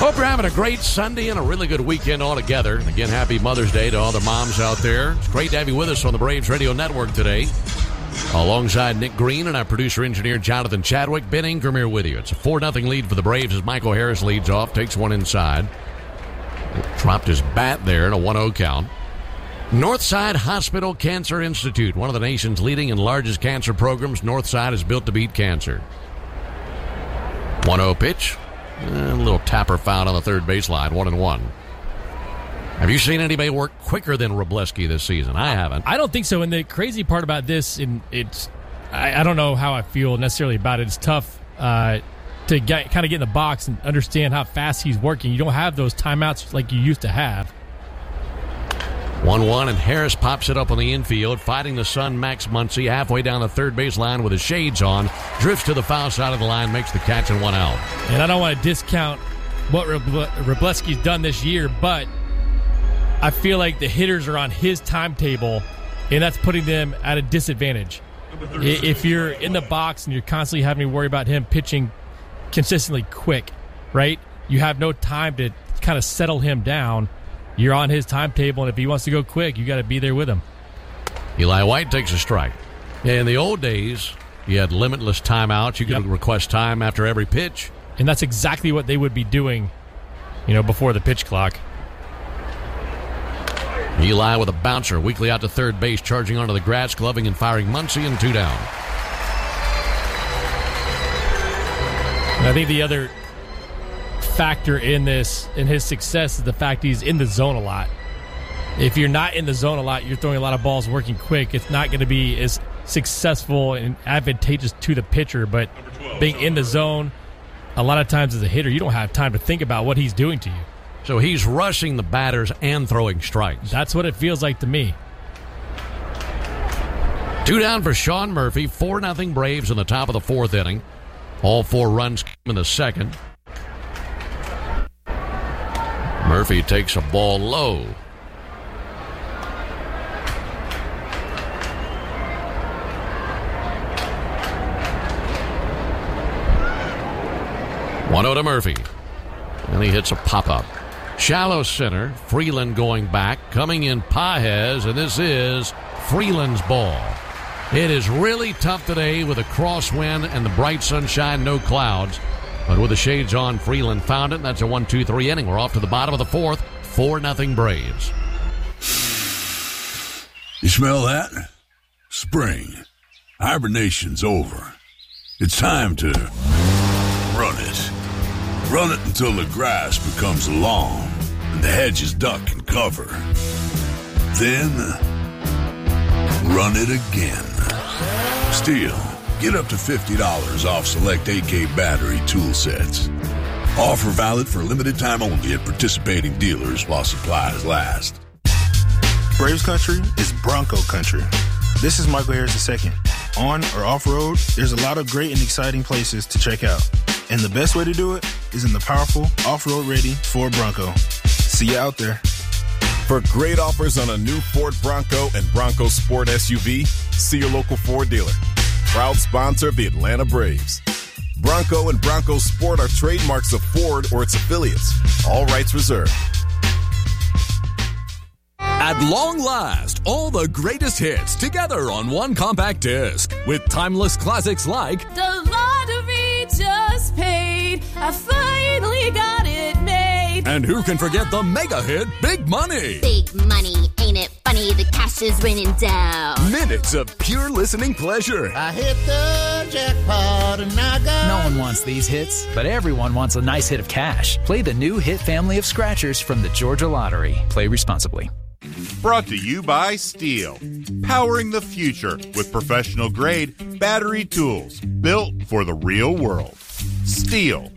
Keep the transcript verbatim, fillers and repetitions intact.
Hope you're having a great Sunday and a really good weekend altogether. And again, happy Mother's Day to all the moms out there. It's great to have you with us on the Braves Radio Network today. Alongside Nick Green and our producer-engineer Jonathan Chadwick, Ben Ingram here with you. It's a four nothing lead for the Braves as Michael Harris leads off, takes one inside. Dropped his bat there in a one oh count. Northside Hospital Cancer Institute, one of the nation's leading and largest cancer programs. Northside is built to beat cancer. one oh pitch. And a little tapper foul on the third baseline, one and one. Have you seen anybody work quicker than Wrobleski this season? I haven't. I don't think so. And the crazy part about this, and it's, I, I don't know how I feel necessarily about it. It's tough uh, to get, kind of get in the box and understand how fast he's working. You don't have those timeouts like you used to have. one one, and Harris pops it up on the infield, fighting the sun, Max Muncy, halfway down the third baseline with his shades on, drifts to the foul side of the line, makes the catch and one out. And I don't want to discount what Wrobleski's done this year, but I feel like the hitters are on his timetable, and that's putting them at a disadvantage. If you're in the box and you're constantly having to worry about him pitching consistently quick, right? You have no time to kind of settle him down. You're on his timetable, and if he wants to go quick, you got to be there with him. Eli White takes a strike. In the old days, you had limitless timeouts. You could yep. request time after every pitch. And that's exactly what they would be doing, you know, before the pitch clock. Eli with a bouncer, weakly out to third base, charging onto the grass, gloving and firing Muncy, and two down. And I think the other factor in this, in his success, is the fact he's in the zone a lot. If you're not in the zone a lot, you're throwing a lot of balls working quick. It's not going to be as successful and advantageous to the pitcher, but being in the zone, a lot of times as a hitter, you don't have time to think about what he's doing to you. So he's rushing the batters and throwing strikes. That's what it feels like to me. Two down for Sean Murphy, four nothing Braves in the top of the fourth inning. All four runs came in the second. Murphy takes a ball low. one oh to Murphy. And he hits a pop-up. Shallow center. Freeland going back. Coming in Pages, and this is Freeland's ball. It is really tough today with a crosswind and the bright sunshine, no clouds. But with the shades on, Freeland found it, and that's a one two three inning. We're off to the bottom of the fourth, four nothing Braves. You smell that? Spring. Hibernation's over. It's time to run it. Run it until the grass becomes long and the hedges duck and cover. Then, run it again. Steel. Get up to fifty dollars off select A K battery tool sets. Offer valid for limited time only at participating dealers while supplies last. Braves country is Bronco country. This is Michael Harris the second. On or off-road, there's a lot of great and exciting places to check out. And the best way to do it is in the powerful, off-road ready Ford Bronco. See you out there. For great offers on a new Ford Bronco and Bronco Sport S U V, see your local Ford dealer. Proud sponsor of the Atlanta Braves. Bronco and Bronco Sport are trademarks of Ford or its affiliates. All rights reserved. At long last, all the greatest hits together on one compact disc with timeless classics like The Lottery Just Paid, I finally got it made. And who can forget the mega hit Big Money? Big money, ain't it funny? The cash is raining down. Minutes of pure listening pleasure. I hit the jackpot and I got... No one wants these hits, but everyone wants a nice hit of cash. Play the new hit family of scratchers from the Georgia Lottery. Play responsibly. Brought to you by Steel. Powering the future with professional grade battery tools built for the real world. Steel.